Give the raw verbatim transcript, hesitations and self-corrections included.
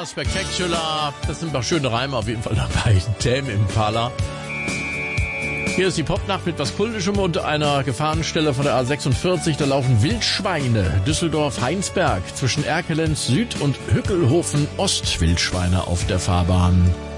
Spectacular, Spectacular. Das sind paar schöne Reime auf jeden Fall dabei. Tame Impala. Hier ist die Popnacht mit was Kultischem und einer Gefahrenstelle von der A sechsundvierzig. Da laufen Wildschweine. Düsseldorf-Heinsberg zwischen Erkelenz Süd und Hückelhofen Ost. Wildschweine auf der Fahrbahn.